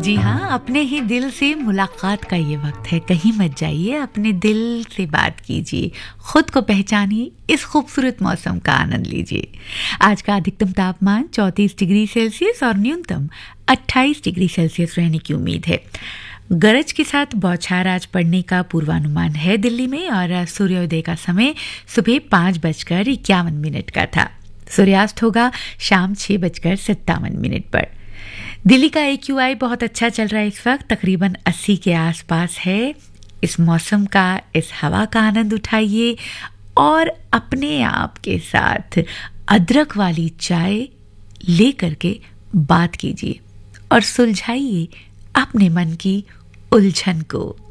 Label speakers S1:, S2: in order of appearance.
S1: जी हाँ, अपने ही दिल से मुलाकात का ये वक्त है। कहीं मत जाइए, अपने दिल से बात कीजिए, खुद को पहचानिए, इस खूबसूरत मौसम का आनंद लीजिए। आज का अधिकतम तापमान 34 डिग्री सेल्सियस और न्यूनतम 28 डिग्री सेल्सियस रहने की उम्मीद है। गरज के साथ बौछार आज पड़ने का पूर्वानुमान है दिल्ली में, और सूर्योदय का समय सुबह 5:51 का था। सूर्यास्त होगा शाम 6:57 पर। दिल्ली का AQI बहुत अच्छा चल रहा है इस वक्त, तकरीबन 80 के आसपास है। इस मौसम का, इस हवा का आनंद उठाइए और अपने आप के साथ अदरक वाली चाय ले करके बात कीजिए और सुलझाइए अपने मन की उलझन को।